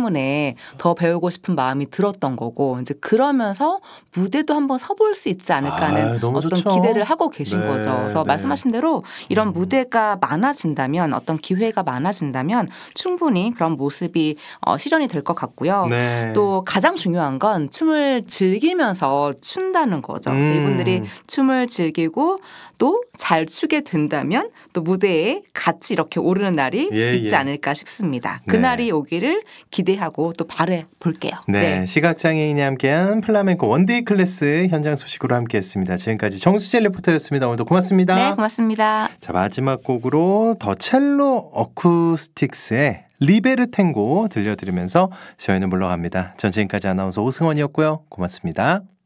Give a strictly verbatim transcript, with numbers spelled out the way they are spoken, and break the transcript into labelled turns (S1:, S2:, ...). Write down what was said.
S1: 때문에 더 배우고 싶은 마음이 들었던 거고 이제 그러면서 무대도 한번 서볼 수 있지 않을까 하는
S2: 아, 너무
S1: 어떤
S2: 좋죠.
S1: 기대를 하고 계신
S2: 네,
S1: 거죠. 그래서
S2: 네.
S1: 말씀하신 대로 이런
S2: 음.
S1: 무대가 많아진다면 어떤 기회가 많아진다면 충분히 그런 모습이 어, 실현이 될 것 같고요.
S2: 네.
S1: 또 가장 중요한 건 춤을 즐기면서 춘다는 거죠. 그래서
S2: 음.
S1: 이분들이 춤을 즐기고 또 잘 추게 된다면 또 무대에 같이 이렇게 오르는 날이
S2: 예,
S1: 있지
S2: 예.
S1: 않을까 싶습니다.
S2: 네.
S1: 그날이 오기를 기대하고 또 바래 볼게요.
S2: 네, 시각장애인이 함께한 플라멩코 원데이 클래스 현장 소식으로 함께했습니다. 지금까지 정수재 리포터였습니다. 오늘도 고맙습니다.
S1: 네, 고맙습니다.
S2: 자, 마지막 곡으로 더 첼로 어쿠스틱스의 리베르 탱고 들려드리면서 저희는 물러갑니다. 전 지금까지 아나운서 오승원이었고요. 고맙습니다.